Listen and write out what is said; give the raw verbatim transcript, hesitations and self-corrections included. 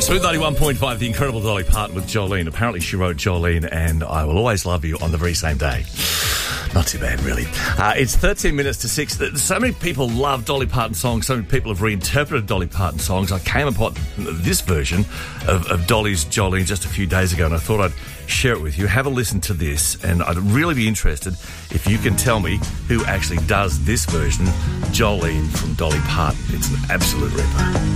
Smooth ninety-one point five, the incredible Dolly Parton with Jolene. Apparently she wrote Jolene and I Will Always Love You on the very same day. Not too bad, really. Uh, it's thirteen minutes to six. So many people love Dolly Parton songs. So many people have reinterpreted Dolly Parton songs. I came upon this version of, of Dolly's Jolene just a few days ago, and I thought I'd share it with you. Have a listen to this, and I'd really be interested if you can tell me who actually does this version, Jolene from Dolly Parton. It's an absolute ripper.